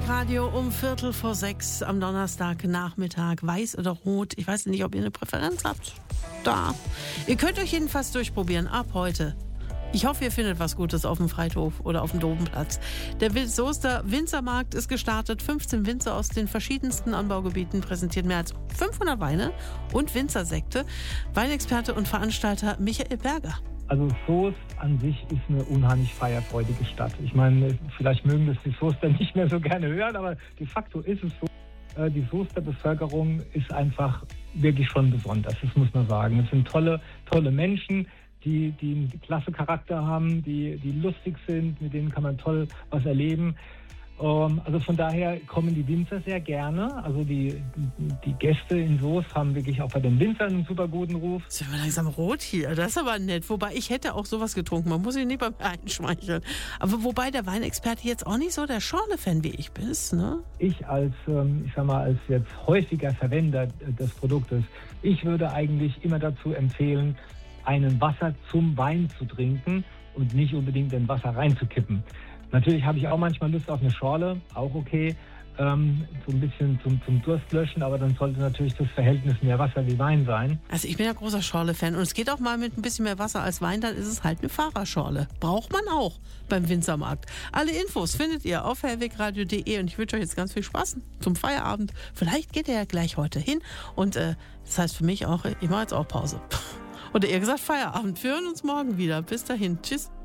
Radio um 5:45 am Donnerstagnachmittag. Weiß oder rot? Ich weiß nicht, ob ihr eine Präferenz habt. Da. Ihr könnt euch jedenfalls durchprobieren. Ab heute. Ich hoffe, ihr findet was Gutes auf dem Friedhof oder auf dem Domplatz. Der Soester Winzermarkt ist gestartet. 15 Winzer aus den verschiedensten Anbaugebieten präsentieren mehr als 500 Weine und Winzersekte. Weinexperte und Veranstalter Michael Berger. Also Soest an sich ist eine unheimlich feierfreudige Stadt. Ich meine, vielleicht mögen das die Soester nicht mehr so gerne hören, aber de facto ist es so. Die Soester Bevölkerung ist einfach wirklich schon besonders, das muss man sagen. Es sind tolle Menschen, die einen klasse Charakter haben, die lustig sind, mit denen kann man toll was erleben. Also von daher kommen die Winzer sehr gerne. Also die Gäste in Soest haben wirklich auch bei den Winzern einen super guten Ruf. Ist ja mal langsam rot hier, das ist aber nett. Wobei, ich hätte auch sowas getrunken, man muss sich nicht beim einschmeicheln. Aber wobei der Weinexperte jetzt auch nicht so der Schorle-Fan wie ich bist, ne? Ich als jetzt häufiger Verwender des Produktes, ich würde eigentlich immer dazu empfehlen, einen Wasser zum Wein zu trinken und nicht unbedingt in Wasser reinzukippen. Natürlich habe ich auch manchmal Lust auf eine Schorle, auch okay, so ein bisschen zum Durstlöschen, aber dann sollte natürlich das Verhältnis mehr Wasser wie Wein sein. Also ich bin ja großer Schorle-Fan und es geht auch mal mit ein bisschen mehr Wasser als Wein, dann ist es halt eine Fahrerschorle. Braucht man auch beim Winzermarkt. Alle Infos findet ihr auf hellwegradio.de und ich wünsche euch jetzt ganz viel Spaß zum Feierabend. Vielleicht geht ihr ja gleich heute hin und das heißt für mich auch, ich mache jetzt auch Pause. Oder eher gesagt Feierabend. Wir hören uns morgen wieder. Bis dahin. Tschüss.